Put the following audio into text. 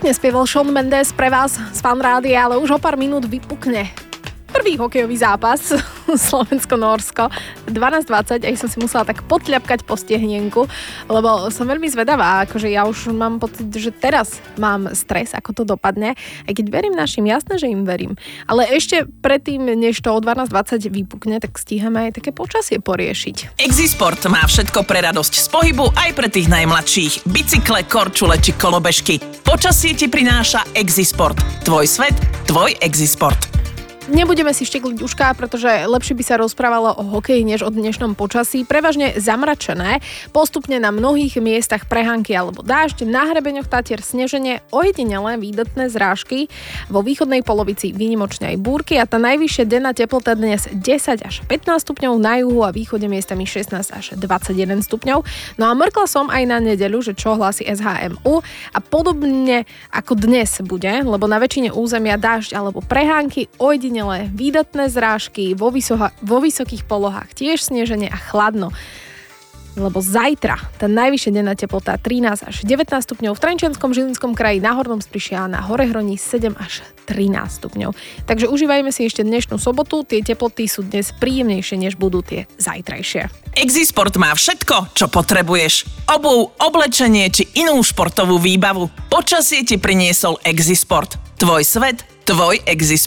Pekne spieval Shawn Mendes pre vás z Fan Rádia, ale už o pár minút vypukne prvý hokejový zápas Slovensko-Nórsko 12:20 a som si musela tak potľapkať po stiehnienku, lebo som veľmi zvedavá, akože ja už mám pocit, že teraz mám stres, ako to dopadne, aj keď verím našim, jasné, že im verím, ale ešte predtým, než to o 12:20 vypukne, tak stíhame aj také počasie poriešiť. Exisport má všetko pre radosť z pohybu aj pre tých najmladších. Bicykle, korčule či kolobežky. Počasie ti prináša Exisport. Tvoj svet, tvoj Exisport. Nebudeme si štekliť ušká, pretože lepšie by sa rozprávalo o hokeji než o dnešnom počasí. Prevažne zamračené, postupne na mnohých miestach prehánky alebo dážď, na hrebeňoch Tatier sneženie, ojedinelé výdatné zrážky, vo východnej polovici výnimočne aj búrky a tá najvyššia denná teplota dnes 10 až 15 stupňov, na juhu a východe miestami 16 až 21 stupňov. No a mrkla som aj na nedeľu, že čo hlási SHMU a podobne ako dnes bude, lebo na väčšine územia dážď alebo prehánky, ojedinelé výdatné zrážky, vo vysokých polohách tiež sneženie a chladno. Lebo zajtra tá najvyššia denná teplota 13 až 19 stupňov, v Trenčianskom, Žilinskom kraji, na Hornom Spiši a na Horehroní 7 až 13 stupňov. Takže užívajme si ešte dnešnú sobotu, tie teploty sú dnes príjemnejšie, než budú tie zajtrajšie. Exisport má všetko, čo potrebuješ. Obuv, oblečenie či inú športovú výbavu. Počasie ti priniesol Exisport. Tvoj svet, tvoj Exisport.